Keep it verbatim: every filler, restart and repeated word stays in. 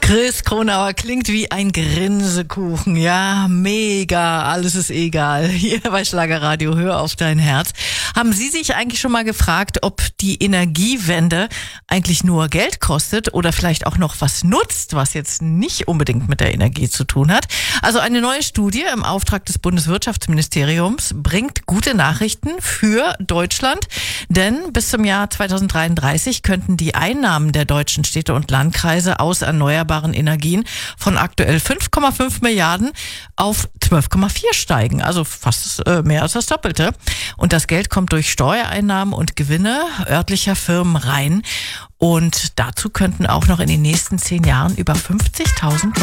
Chris Kronauer klingt wie ein Grinsekuchen. Ja, mega. Alles ist egal. Hier bei Schlagerradio, hör auf dein Herz. Haben Sie sich eigentlich schon mal gefragt, ob die Energiewende eigentlich nur Geld kostet oder vielleicht auch noch was nutzt, was jetzt nicht unbedingt mit der Energie zu tun hat? Also eine neue Studie im Auftrag des Bundeswirtschaftsministeriums bringt gute Nachrichten für Deutschland. Denn bis zum Jahr zweitausenddreiunddreißig könnten die Einnahmen der deutschen Städte und Landkreise aus erneuerbaren Energien von aktuell fünf Komma fünf Milliarden auf zwölf Komma vier steigen. Also fast äh, mehr als das Doppelte. Und das Geld kommt durch Steuereinnahmen und Gewinne örtlicher Firmen rein. Und dazu könnten auch noch in den nächsten zehn Jahren über fünfzigtausend